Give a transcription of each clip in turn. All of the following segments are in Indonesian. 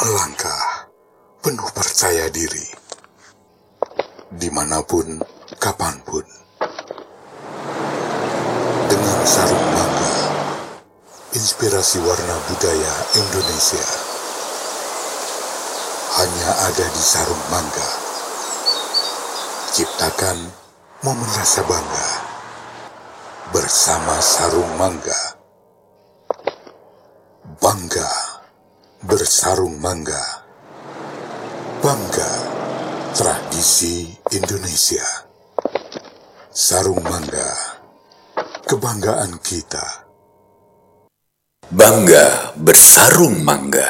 melangkah penuh percaya diri, dimanapun, kapanpun, dengan sarung mangga, inspirasi warna budaya Indonesia, hanya ada di sarung mangga. Ciptakan momen rasa bangga bersama sarung mangga. Bangga bersarung mangga. Bangga tradisi Indonesia. Sarung mangga, kebanggaan kita. Bangga bersarung mangga.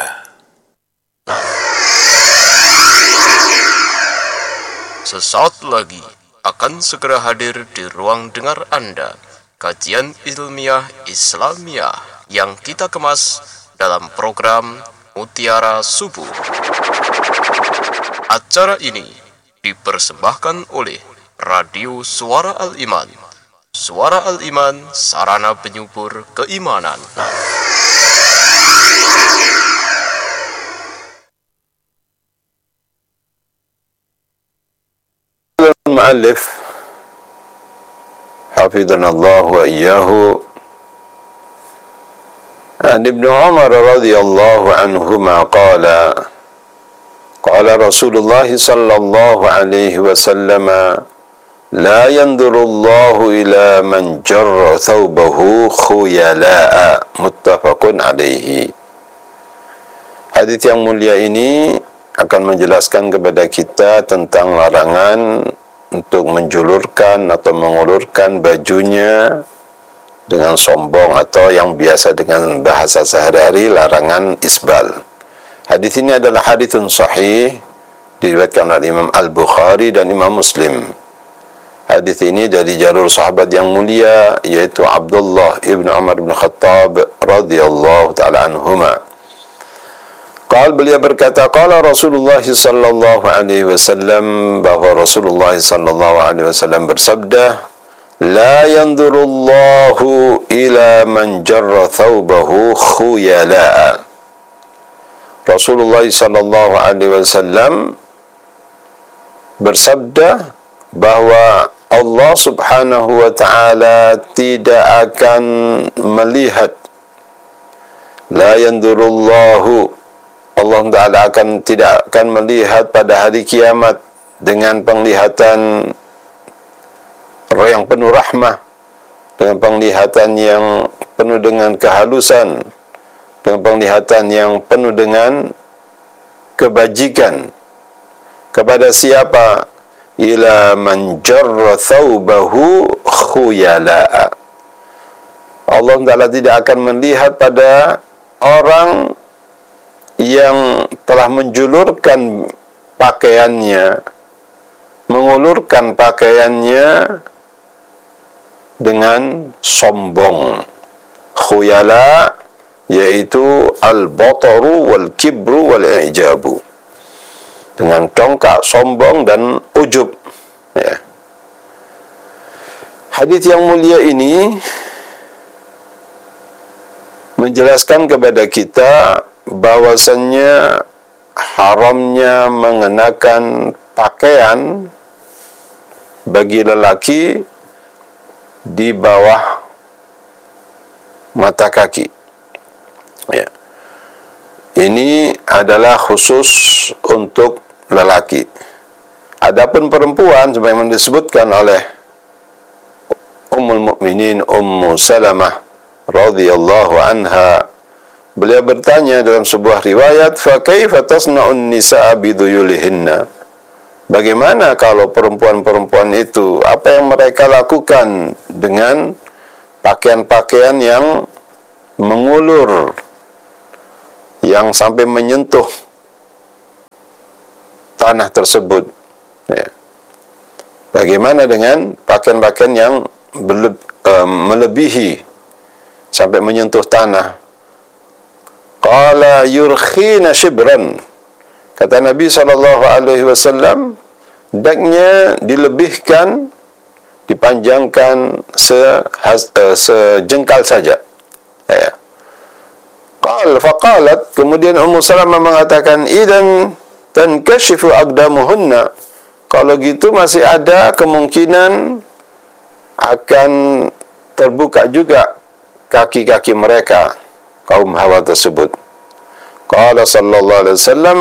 Sesaat lagi akan segera hadir di ruang dengar Anda kajian ilmiah Islamiyah yang kita kemas dalam program Mutiara Subuh. Acara ini dipersembahkan oleh Radio Suara Al-Iman. Suara Al-Iman, sarana penyubur keimanan. المؤلف حفظنا الله وإياه عن ابن عمر رضي الله عنهما قال قال رسول الله صلى الله عليه وسلم لا ينظر الله إلى من جر ثوبه خيلاء متفق عليه. Hadits yang mulia ini akan menjelaskan kepada kita tentang larangan untuk menjulurkan atau mengulurkan bajunya dengan sombong, atau yang biasa dengan bahasa sehari-hari larangan isbal. Hadis ini adalah haditsun sahih, diriwayatkan oleh Imam Al-Bukhari dan Imam Muslim. Hadis ini dari jalur sahabat yang mulia, yaitu Abdullah ibn Umar bin Khattab radhiyallahu ta'ala anhuma. Beliau berkata, qala Rasulullah sallallahu alaihi wasallam, bahwa Rasulullah sallallahu alaihi wasallam bersabda, la yanzurullahu ila man jarra thawbahu khuyala'a. Rasulullah sallallahu alaihi wasallam bersabda bahwa Allah subhanahu wa ta'ala tidak akan melihat, la yanzurullahu, Allah Ta'ala tidak akan melihat pada hari kiamat dengan penglihatan yang penuh rahmah, dengan penglihatan yang penuh dengan kehalusan, dengan penglihatan yang penuh dengan kebajikan. Kepada siapa? Ila man jarra thawbahu khuyala'a. Allah Ta'ala tidak akan melihat pada orang yang telah menjulurkan pakaiannya, mengulurkan pakaiannya dengan sombong. Khuyala yaitu al-bataru wal kibru wal ijabu, dengan congkak, sombong dan ujub, ya. Hadis yang mulia ini menjelaskan kepada kita bahwasannya haramnya mengenakan pakaian bagi lelaki di bawah mata kaki, ya. Ini adalah khusus untuk lelaki. Adapun perempuan, sebagaimana disebutkan oleh Ummul Mukminin Ummu Salamah radhiyallahu anha, beliau bertanya dalam sebuah riwayat, fa kaifa tasna'un nisaa biduyulihinna? Bagaimana kalau perempuan-perempuan itu, apa yang mereka lakukan dengan pakaian-pakaian yang mengulur, yang sampai menyentuh tanah tersebut, ya. Bagaimana dengan pakaian-pakaian yang melebihi sampai menyentuh tanah? Qala yurkhina shibran. Kata Nabi SAW, hendaknya dilebihkan, dipanjangkan sejengkal saja, ya. Faqalat, kemudian Ummu Salamah mengatakan, idan tankashifu aqdamuhunna, kalau gitu masih ada kemungkinan akan terbuka juga kaki-kaki mereka, kaum Hawa tersebut. Qala sallallahu alaihi wasallam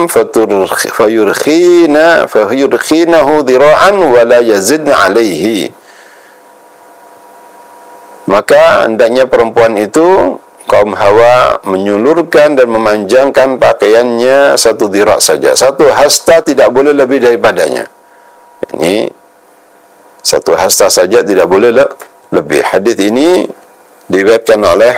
fayurkhinahu dhira'an wa la yazidna alaihi, maka hendaknya perempuan itu, kaum Hawa, menyulurkan dan memanjangkan pakaiannya satu dhira' saja, satu hasta, tidak boleh lebih daripadanya. Ini satu hasta saja, tidak boleh lebih. Hadis ini diriwayatkan oleh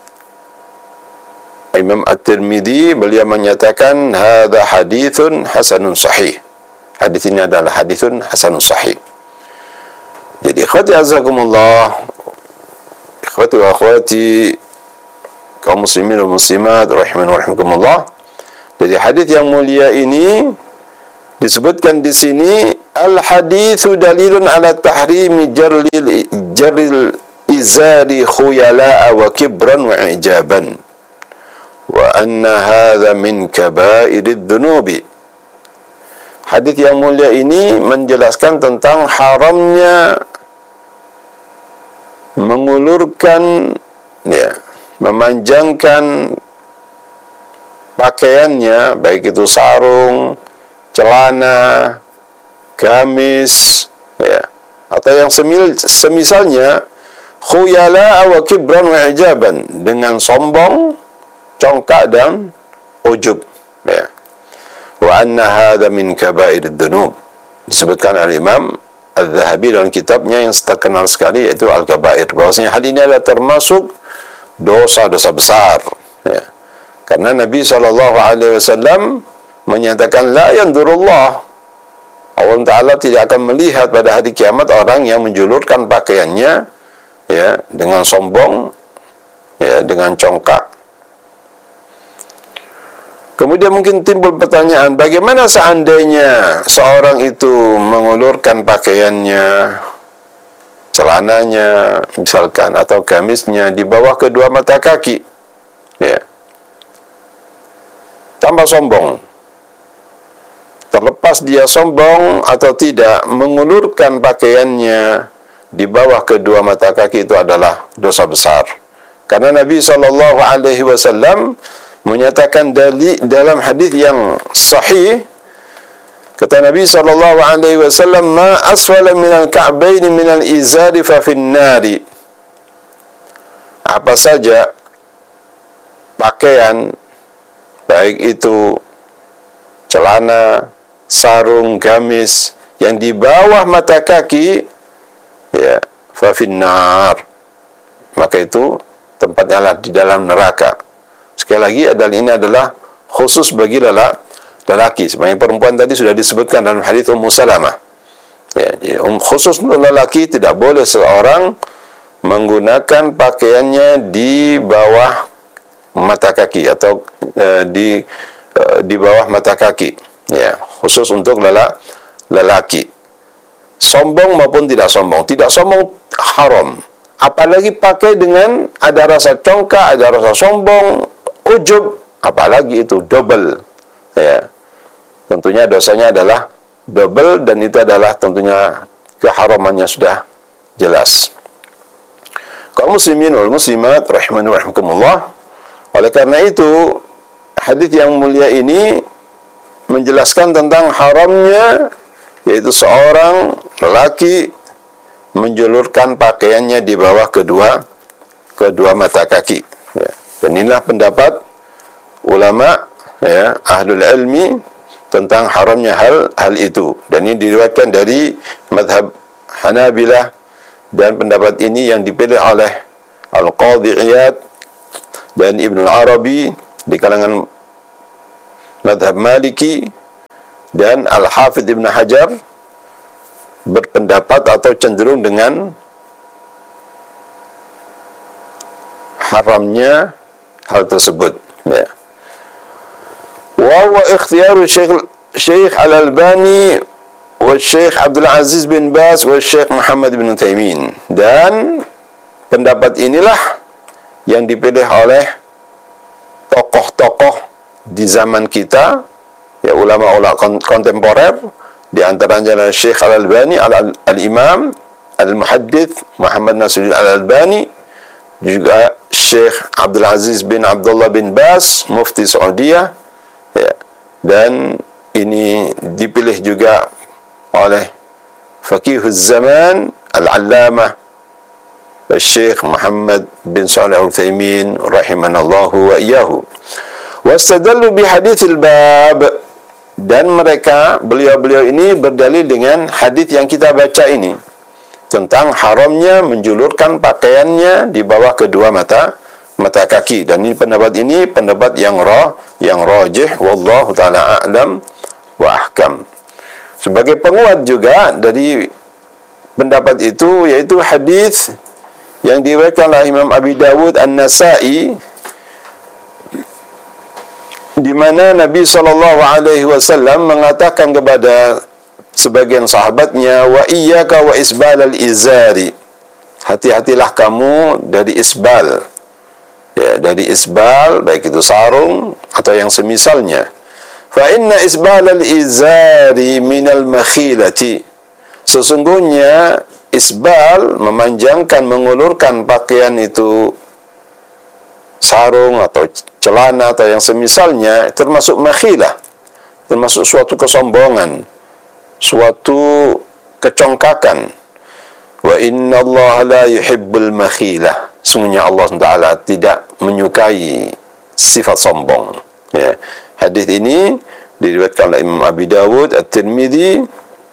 Imam At-Tirmidzi, beliau menyatakan hadza haditsun hasanun sahih. Hadis ini adalah haditsun hasanun sahih. Jadi ikhwati azakumullah, ikhwati wa akhwati, kaum muslimin dan muslimat rahiman wa rahimakumullah. Jadi hadis yang mulia ini disebutkan di sini, al haditsu dalilun ala tahrimi jarril izari khuyala'a wa kibran wa ijaban wa anna hadza min kabairid dunubi. Hadis yang mulia ini menjelaskan tentang haramnya mengulurkan, memanjangkan pakaiannya, baik itu sarung, celana, gamis, atau yang semisalnya, khuyala wa kibran wa ijaban, dengan sombong, congkak dan ujub. Wa anna hadza min kabairid dzunub, disebutkan oleh Imam Al-Zahabi dalam kitabnya yang terkenal sekali, yaitu Al-Kabair, bahwasanya hal ini adalah termasuk dosa-dosa besar. Karena Nabi SAW menyatakan, la yandurullah, Allah Ta'ala tidak akan melihat pada hari kiamat orang yang menjulurkan pakaiannya dengan sombong, dengan congkak. Kemudian mungkin timbul pertanyaan, bagaimana seandainya seorang itu mengulurkan pakaiannya, celananya misalkan, atau gamisnya di bawah kedua mata kaki, tanpa sombong. Terlepas dia sombong atau tidak, mengulurkan pakaiannya di bawah kedua mata kaki itu adalah dosa besar. Karena Nabi SAW menyatakan dalam hadis yang sahih, kata Nabi SAW, ma asfala minal ka'baini minal izari fa finnari, apa saja pakaian, baik itu celana, sarung, gamis, yang di bawah mata kaki, fa finnar, maka itu tempatnya adalah di dalam neraka. Sekali lagi, ini adalah khusus bagi lelaki. Sebenarnya perempuan tadi sudah disebutkan dalam hadis Ummu Salamah. Khusus untuk lelaki, tidak boleh seorang menggunakan pakaiannya di bawah mata kaki atau di bawah mata kaki. Khusus untuk lelaki. Sombong maupun tidak sombong. Tidak sombong haram. Apalagi pakai dengan ada rasa congkak, ada rasa sombong, ujub, apalagi itu double. Tentunya dosanya adalah double, dan itu adalah tentunya keharamannya sudah jelas. Kaum muslimin wal muslimat rahimani wa rahimakumullah, oleh karena itu hadis yang mulia ini menjelaskan tentang haramnya, yaitu seorang lelaki menjulurkan pakaiannya di bawah kedua mata kaki. Dan inilah pendapat ulama, ahlul ilmi, tentang haramnya hal itu. Dan ini diriwayatkan dari mazhab Hanabilah, dan pendapat ini yang dipilih oleh Al-Qadhi Iyad dan Ibn Arabi di kalangan mazhab Maliki, dan Al-Hafidh Ibn Hajar berpendapat atau cenderung dengan haramnya hal tersebut. Wa huwa ikhtiyaru Syekh Al-Albani wa Syekh Abdul Aziz bin Baz wa Syekh Muhammad bin Utsaimin, dan pendapat inilah yang dipilih oleh tokoh di zaman kita, ya ulama-ulama kontemporer, di antaranya adalah Syekh Al-Albani, Al-Imam Al-Muhaddits Muhammad Nasiruddin Al-Albani, juga Syekh Abdul Aziz bin Abdullah bin Baz, Mufti Saudiyah, ya. Dan ini dipilih juga oleh Faqihuz Zaman Al-Allamah Syekh Muhammad bin Shalih Al-Utsaimin rahimanallahu wa iyyahu. Wastadallu bi haditsil bab, dan mereka beliau-beliau ini berdalil dengan hadis yang kita baca ini tentang haramnya menjulurkan pakaiannya di bawah kedua mata kaki. Dan ini pendapat yang rajih, wallahu taala a'lam wa ahkam. Sebagai penguat juga dari pendapat itu, yaitu hadis yang diriwayatkan oleh Imam Abi Dawud An-Nasa'i, di mana Nabi SAW mengatakan kepada sebagian sahabatnya, wa iyyaka wa isbalal izari, hati-hatilah kamu dari isbal, ya, dari isbal, baik itu sarung atau yang semisalnya. Fa inna isbalal izari minal makhilati, sesungguhnya isbal, memanjangkan, mengulurkan pakaian itu, sarung atau celana atau yang semisalnya, termasuk makhilah, termasuk suatu kesombongan, suatu kecongkakan. Wa inna Allah la yuhibbul makhilah, sungguhnya Allah Taala tidak menyukai sifat sombong, ya. Hadis ini diriwayatkan oleh Imam Abi Dawud, At-Tirmidzi,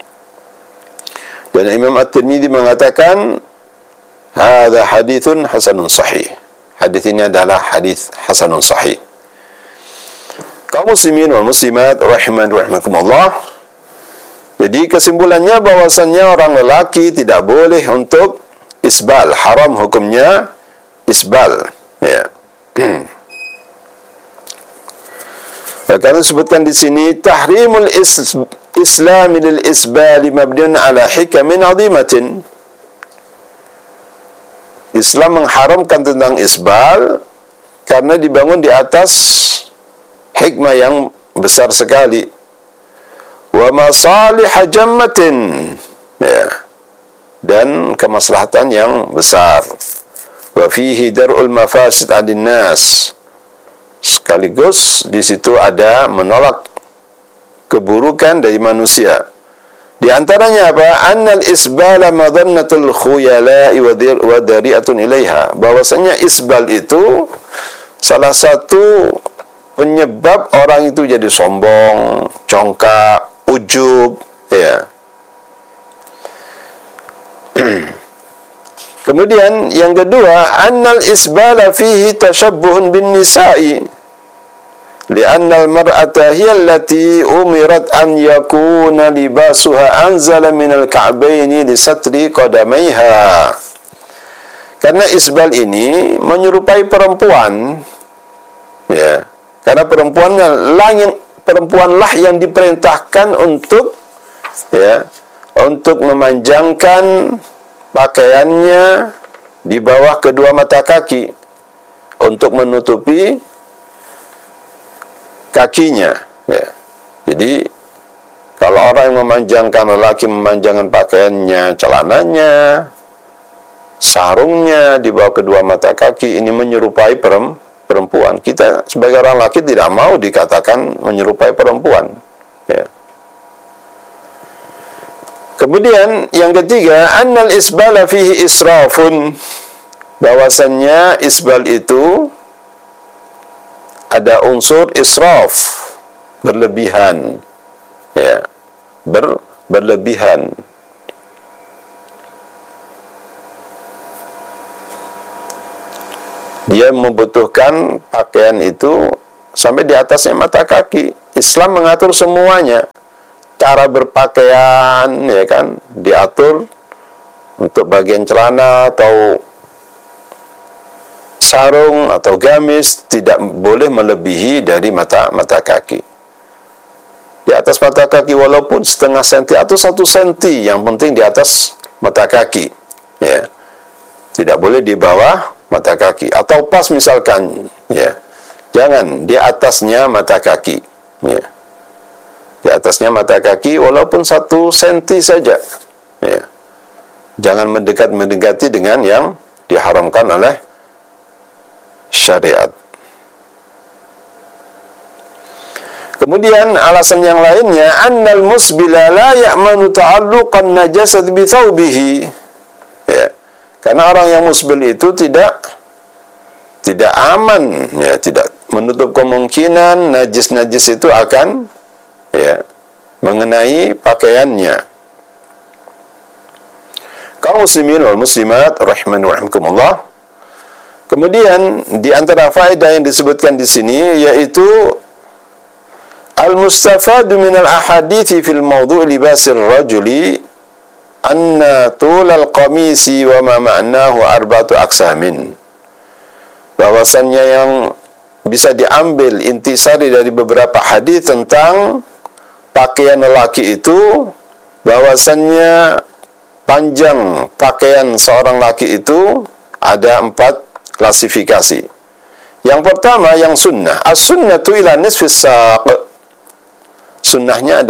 dan Imam At-Tirmidzi mengatakan hadza haditsun hasanun sahih. Hadis ini adalah hadis hasanun sahih. Kaum muslimin wal muslimat rahimakumullah. Jadi kesimpulannya bahwasannya orang lelaki tidak boleh untuk isbal, haram hukumnya isbal, ya. Karena disebutkan di sini tahrimul Islam lil isbal mabniun ala hikamin azimatin. Islam mengharamkan tentang isbal karena dibangun di atas hikmah yang besar sekali. Wa masalih jammatin, ya, dan kemaslahatan yang besar. Wa fihi dar'ul mafasid 'adin nas, sekaligus di situ ada menolak keburukan dari manusia. Di antaranya apa? Annal isbala madhannatul khuyala'i wa dari'atun ilaiha. Bahwasanya isbal itu salah satu penyebab orang itu jadi sombong, congkak, ujub, ya. Kemudian yang kedua, annal isbala fihi tashabbuhun bin nisa'i, li'anna al-mar'ata hiya allati umirat an yakuna libasuha anzala min al-ka'baini li satri qadamaiha. Karena isbal ini menyerupai perempuan, ya. Karena perempuanlah yang diperintahkan untuk, ya, untuk memanjangkan pakaiannya di bawah kedua mata kaki untuk menutupi kakinya, ya. Jadi kalau orang yang memanjangkan, lelaki memanjangkan pakaiannya, celananya, sarungnya di bawah kedua mata kaki, ini menyerupai perempuan. Kita sebagai orang laki tidak mau dikatakan menyerupai perempuan, ya. Kemudian yang ketiga, annal isbala fihi israfun, bahwasannya isbal itu ada unsur israf, berlebihan, ya, berlebihan. Dia membutuhkan pakaian itu sampai di atasnya mata kaki. Islam mengatur semuanya. Cara berpakaian, ya kan, diatur untuk bagian celana atau sarung atau gamis tidak boleh melebihi dari mata kaki. Di atas mata kaki walaupun setengah senti atau 1 senti, yang penting di atas mata kaki, ya. Tidak boleh di bawah mata kaki, atau pas misalkan, ya. Jangan di atasnya mata kaki. Ya. Di atasnya mata kaki walaupun 1 senti saja. Ya. Jangan mendekati dengan yang diharamkan oleh syariat. Kemudian alasan yang lainnya, annal musbila la ya'manu ta'alluqan najasat bi thawbihi. Ya. Karena orang yang musbil itu tidak aman, ya, tidak menutup kemungkinan najis-najis itu akan mengenai pakaiannya. Kaum muslimin wal muslimat rahimani wa rahimakumullah. Kemudian di antara faedah yang disebutkan di sini yaitu al-mustafadu min al-ahadithi fil mawdu' libasir rajuli anna tulal qamisi wa ma ma'nahu arba'atu aqsamin. Bahwasannya yang bisa diambil intisari dari beberapa hadis tentang pakaian lelaki itu, bahwasannya panjang pakaian seorang laki itu ada 4 klasifikasi. Yang pertama yang sunnah, as-sunnatu ila nisfis saq. Sunnahnya